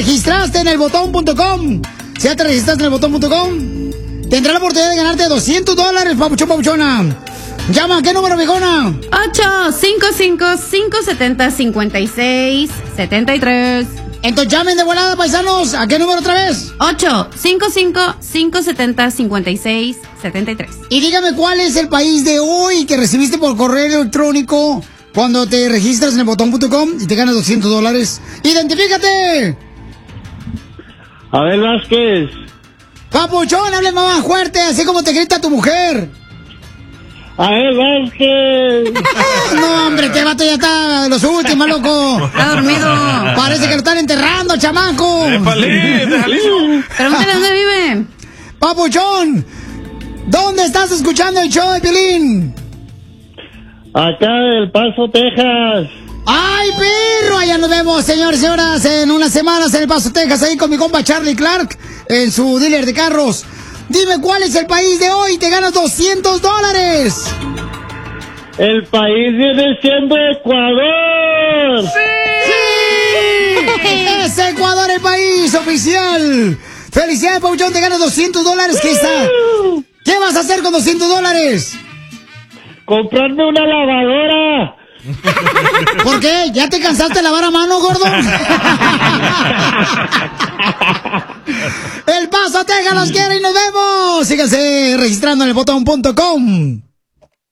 registraste en el botón.com, si ya te registraste en el botón.com, tendrás la oportunidad de ganarte $200, papuchón, papuchona. Llama, ¿qué número, viejona? 855-570-5673. Entonces llamen de volada, paisanos. ¿A qué número otra vez? 855-570-5673. Y dígame cuál es el país de hoy que recibiste por correo electrónico cuando te registras en el botón.com y te ganas $200. ¡Identifícate! Abel Vázquez. Papuchón, hable más fuerte, así como te grita tu mujer. Abel Vázquez. No, hombre, este vato ya está los últimos, loco. Está dormido. Parece que lo están enterrando, chamaco. ¡Épale! ¡Déjale! Pregúntale dónde vive. Papuchón, ¿dónde estás escuchando el show de Piolín? Acá del Paso, Texas. ¡Ay, perro! Allá nos vemos, señores y señoras, en unas semanas en El Paso, Texas, ahí con mi compa Charlie Clark, en su dealer de carros. Dime cuál es el país de hoy, te ganas $200. El país viene siendo Ecuador. ¡Sí! ¡Es Ecuador el país oficial! ¡Felicidades, Papuchón! Te ganas $200. ¿Qué está? ¿Qué vas a hacer con $200? Comprarme una lavadora. ¿Por qué? ¿Ya te cansaste de lavar a mano, gordo? El Paso, Texas los quiere y nos vemos. Síganse registrando en el botón.com.